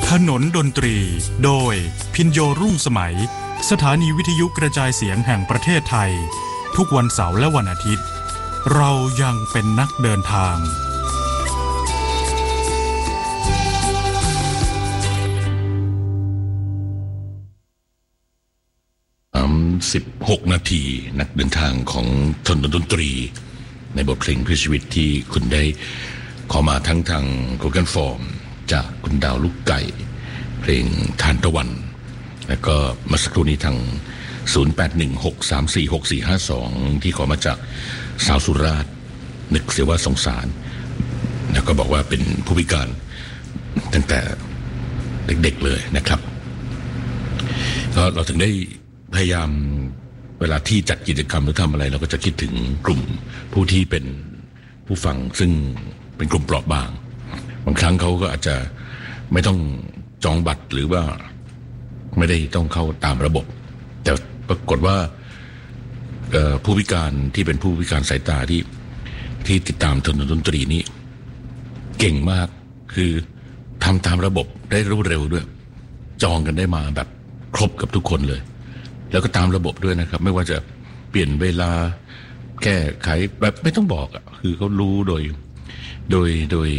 ถนนดนตรีโดยพินโยรุ่งสมัยสถานีวิทยุกระจายเสียงแห่งประเทศไทยทุกวันเสาร์และวันอาทิตย์เรายังเป็นนักเดินทาง 16 นาทีนักเดินทางของถนนดนตรีในบทเพลงเพื่อชีวิตที่คุณได้ขอมาทั้งทาง Google Form จากคุณดาวลูกไก่เพลงทานตะวันแล้วก็มาสักครู่นี้ทาง0816346452ที่ขอมาจากสาวสุราษฎร์นึกเสียว่าสงสารแล้วก็บอกว่าเป็นผู้พิการตั้งแต่เด็กๆเลยนะครับก็เราถึงได้พยายามเวลาที่จัดกิจกรรมหรือทำอะไรเราก็จะคิดถึงกลุ่มผู้ที่เป็นผู้ฟังซึ่งเป็นกลุ่มเปราะบางบางครั้งเขาก็อาจจะไม่ต้องจองบัตรหรือว่าไม่ได้ต้องเข้าตามระบบแต่ปรากฏว่าผู้พิการที่เป็นผู้พิการสายตาที่ติดตามถนนดนตรีนี้เก่งมากคือทำตามระบบได้รวดเร็วด้วยจองกันได้มาแบบครบกับทุกคนเลยแล้วก็ตามระบบด้วยนะครับไม่ว่าจะเปลี่ยนเวลาแก้ไขแบบไม่ต้องบอกอ่ะคือเขารู้โดย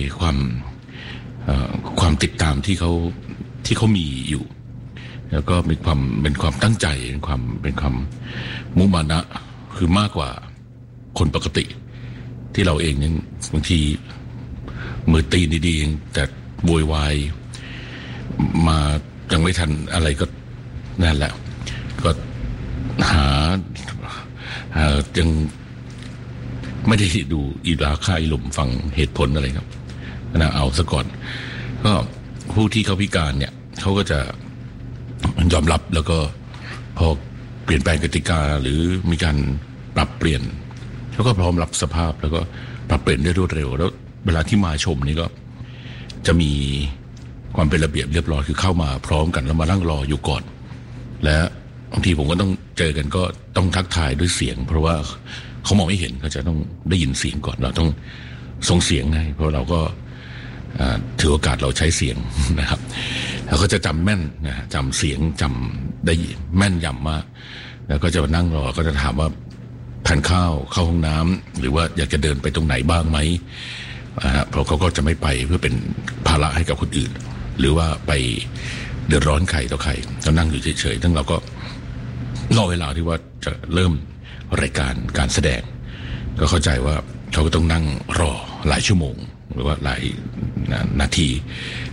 ความติดตามที่เขามีอยู่แล้วก็เป็นความตั้งใจเป็นความมุมานะคือมากกว่าคนปกติที่เราเองเนี่ยบางทีมือตีนดีๆแต่โวยวายมายังไม่ทันอะไรก็นั่นแหละก็หายังไม่ได้ดูอีลาค่าอีหลุมฟังเหตุผลอะไรครับนะเอาซะก่อนก็ผู้ที่เขาพิการเนี่ยเขาก็จะยอมรับแล้วก็พอเปลี่ยนแปลงกติกาหรือมีการปรับเปลี่ยนเขาก็พร้อมรับสภาพแล้วก็ปรับเปลี่ยนได้รวดเร็วแล้วเวลาที่มาชมนี่ก็จะมีความเป็นระเบียบเรียบร้อยคือเข้ามาพร้อมกันแล้วมานั่งรออยู่ก่อนและบางทีผมก็ต้องเจอกันก็ต้องทักทายด้วยเสียงเพราะว่าเขามองไม่เห็นเขาจะต้องได้ยินเสียงก่อนเราต้องส่งเสียงให้เพราะเราก็ถือโอกาสเราใช้เสียงนะครับแล้วก็จะจำแม่นนะจำเสียงจำได้แม่นยำมากแล้วก็จะมานั่งรอก็จะถามว่าทานข้าวเข้าห้องน้ำหรือว่าอยากจะเดินไปตรงไหนบ้างไหมเพราะเขาก็จะไม่ไปเพื่อเป็นภาระให้กับคนอื่นหรือว่าไปเดือดร้อนใครต่อใครเรานั่งอยู่เฉยๆทั้งเราก็รอเวลาที่ว่าจะเริ่มรายการแสดงก็เข้าใจว่าเขาก็ต้องนั่งรอหลายชั่วโมงหรือว่าหลายนาที